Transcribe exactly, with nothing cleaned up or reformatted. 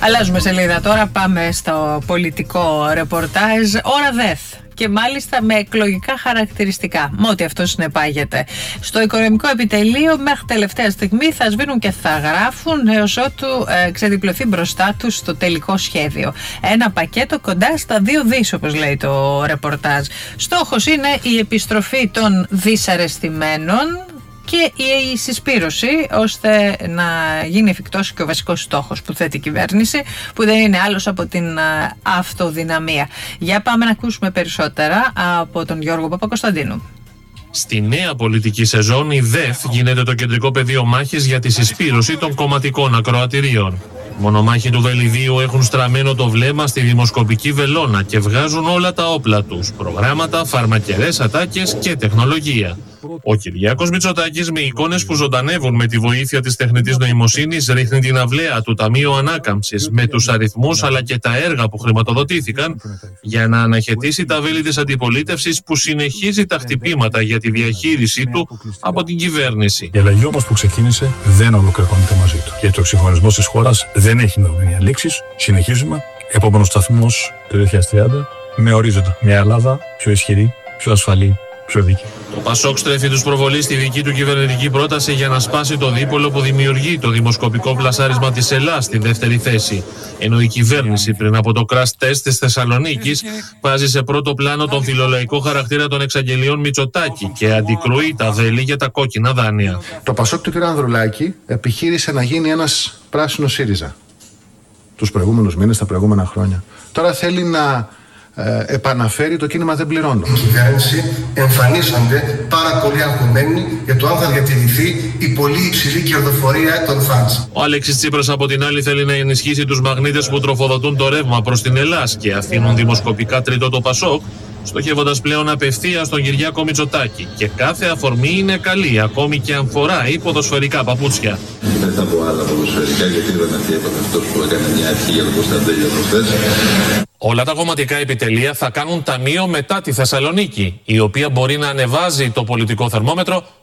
Αλλάζουμε σελίδα τώρα, πάμε στο πολιτικό ρεπορτάζ. Ώρα ΔΕΘ. Και μάλιστα με εκλογικά χαρακτηριστικά, με ό,τι αυτό συνεπάγεται. Στο οικονομικό επιτελείο μέχρι τελευταία στιγμή θα σβήνουν και θα γράφουν έως ότου ε, ξεδιπλωθεί μπροστά τους το τελικό σχέδιο. Ένα πακέτο κοντά στα δύο δις, όπως λέει το ρεπορτάζ. Στόχος είναι η επιστροφή των δυσαρεστημένων και η συσπήρωση, ώστε να γίνει εφικτός και ο βασικός στόχος που θέτει η κυβέρνηση, που δεν είναι άλλος από την αυτοδυναμία. Για πάμε να ακούσουμε περισσότερα από τον Γιώργο Παπακοσταντίνου. Στη νέα πολιτική σεζόν η ΔΕΘ γίνεται το κεντρικό πεδίο μάχης για τη συσπήρωση των κομματικών ακροατηρίων. Μονομάχοι του Βελιδίου έχουν στραμμένο το βλέμμα στη δημοσκοπική βελόνα και βγάζουν όλα τα όπλα τους: προγράμματα, φαρμακερές ατάκες και τεχνολογία. Ο Κυριάκος Μητσοτάκης, με εικόνες που ζωντανεύουν με τη βοήθεια της τεχνητής νοημοσύνης, ρίχνει την αυλαία του Ταμείου Ανάκαμψης με τους αριθμούς αλλά και τα έργα που χρηματοδοτήθηκαν για να αναχαιτήσει τα βέλη της αντιπολίτευσης που συνεχίζει τα χτυπήματα για τη διαχείρισή του από την κυβέρνηση. Η αλλαγή όμως που ξεκίνησε δεν ολοκληρώνεται μαζί του. Και το εξυγχρονισμός της χώρας δεν έχει ημερομηνία λήξης. Συνεχίζουμε. Επόμενος σταθμός το δύο χιλιάδες τριάντα με ορίζοντα μια Ελλάδα πιο ισχυρή, πιο ασφαλή. Το Πασόκ στρέφει τους προβολείς στη δική του κυβερνητική πρόταση για να σπάσει το δίπολο που δημιουργεί το δημοσκοπικό πλασάρισμα της Ελλάς στη δεύτερη θέση. Ενώ η κυβέρνηση πριν από το crash test της Θεσσαλονίκης βάζει σε πρώτο πλάνο τον φιλολαϊκό χαρακτήρα των εξαγγελιών Μητσοτάκη και αντικρούει τα βέλη για τα κόκκινα δάνεια. Το Πασόκ του κ. Ανδρουλάκη επιχείρησε να γίνει ένας πράσινος ΣΥΡΙΖΑ τους προηγούμενους μήνες, τα προηγούμενα χρόνια. Τώρα θέλει να Ε, επαναφέρει το κίνημα «Δεν πληρώνω». Η κυβέρνηση εμφανίζονται πάρα πολύ αγχωμένοι για το αν θα διατηρηθεί η πολύ υψηλή κερδοφορία των φαντς. Ο Αλέξης Τσίπρας από την άλλη θέλει να ενισχύσει τους μαγνήτες που τροφοδοτούν το ρεύμα προς την Ελλάς και αφήνουν δημοσκοπικά τρίτο το Πασόκ, στοχεύοντας πλέον απευθείας στον Κυριάκο Μητσοτάκη. Και κάθε αφορμή είναι καλή, ακόμη και αν φοράει ποδοσφαιρικά παπούτσια. Δεν θα πω άλλα ποδοσφαιρικά, γιατί ήταν αυτή αυτός που έκανε μια αρχή για το Κωνσταντέλιο προχθές. Όλα τα κομματικά επιτελεία θα κάνουν ταμείο μετά τη Θεσσαλονίκη, η οποία μπορεί να ανεβάζει το πολιτικό θερμόμετρο